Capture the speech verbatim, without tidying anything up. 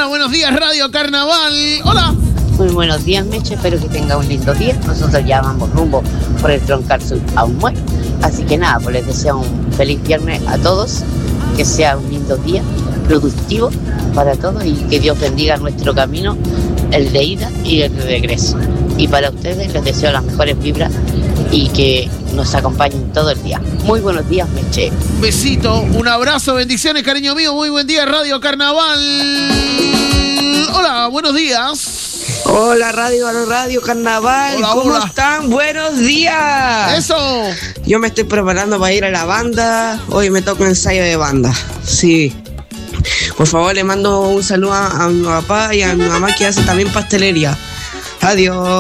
Hola, buenos días, Radio Carnaval. Hola. Muy buenos días, Meche. Espero que tenga un lindo día. Nosotros ya vamos rumbo por el Troncal Sur a un muelle. Así que nada, pues les deseo un feliz viernes a todos. Que sea un lindo día, productivo para todos y que Dios bendiga nuestro camino, el de ida y el de regreso. Y para ustedes les deseo las mejores vibras y que nos acompañen todo el día. Muy buenos días, Meche. Un besito, un abrazo, bendiciones, cariño mío. Muy buen día, Radio Carnaval. Hola, buenos días. Hola, Radio Radio Carnaval. Hola, ¿Cómo hola. están? Buenos días. Eso. Yo me estoy preparando para ir a la banda. Hoy me toca un ensayo de banda. Sí. Por favor, le mando un saludo a, a mi papá y a mi mamá que hace también pastelería. Adiós.